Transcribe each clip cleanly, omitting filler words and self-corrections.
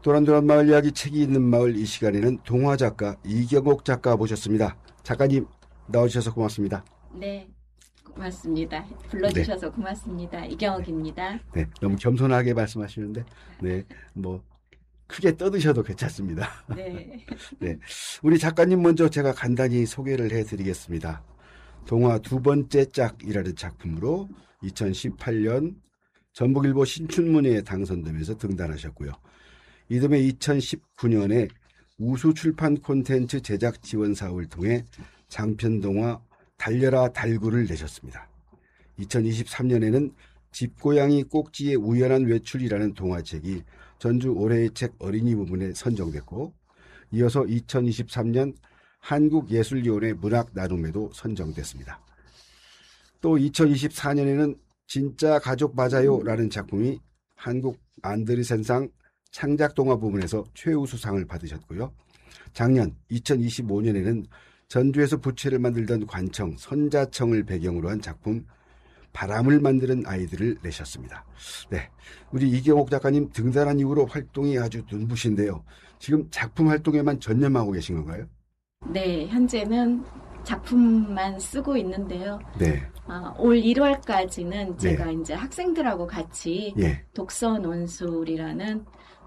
도란도란 마을 이야기 책이 있는 마을 이 시간에는 동화 작가 이경옥 작가 모셨습니다. 작가님 나와주셔서 고맙습니다. 네, 고맙습니다. 불러주셔서 네. 고맙습니다. 이경옥입니다. 네, 너무 겸손하게 말씀하시는데, 네, 뭐 크게 떠드셔도 괜찮습니다. 네. 네, 우리 작가님 먼저 제가 간단히 소개를 해드리겠습니다. 동화 두 번째 짝이라는 작품으로 2018년 전북일보 신춘문예에 당선되면서 등단하셨고요. 이듬해 2019년에 우수출판 콘텐츠 제작 지원 사업을 통해 장편 동화 달려라 달구를 내셨습니다. 2023년에는 집고양이 꼭지의 우연한 외출이라는 동화책이 전주 올해의 책 어린이 부문에 선정됐고, 이어서 2023년 한국예술위원회 문학 나눔에도 선정됐습니다. 또 2024년에는 진짜 가족 맞아요라는 작품이 한국 안드르센상 창작 동화 부문에서 최우수상을 받으셨고요. 작년 2025년에는 전주에서 부채를 만들던 관청 선자청을 배경으로 한 작품 바람을 만드는 아이들을 내셨습니다. 네, 우리 이경옥 작가님 등단한 이후로 활동이 아주 눈부신데요. 지금 작품 활동에만 전념하고 계신 건가요? 네, 현재는 작품만 쓰고 있는데요. 네. 올 1월까지는 제가 네. 이제 학생들하고 같이 예. 독서 논술이라는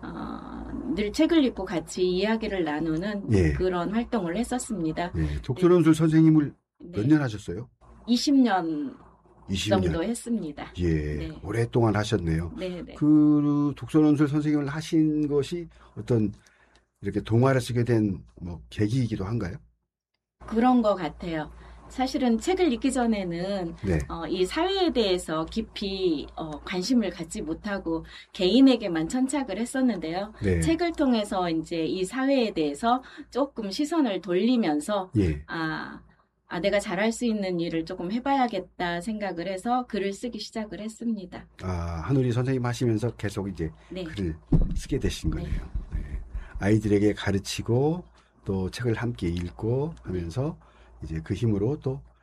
늘 책을 읽고 같이 이야기를 나누는 예. 그런 활동을 했었습니다. 예. 독서 논술 네. 선생님을 몇 네. 년 하셨어요? 20년 20년 정도 했습니다. 예, 네. 오랫동안 하셨네요. 네, 네. 그 독서 논술 선생님을 하신 것이 어떤 이렇게 동화를 쓰게 된 뭐 계기이기도 한가요? 그런 것 같아요. 사실은 책을 읽기 전에는 네. 이 사회에 대해서 깊이 관심을 갖지 못하고 개인에게만 천착을 했었는데요. 네. 책을 통해서 이제 이 사회에 대해서 조금 시선을 돌리면서 예. 내가 잘할 수 있는 일을 조금 해봐야겠다 생각을 해서 글을 쓰기 시작을 했습니다. 한우리 선생님 하시면서 계속 이제 네. 글을 쓰게 되신 거네요. 네. 아이들에게 가르치고 또 책을 함께 읽고 하면서 이제 그 힘으로 또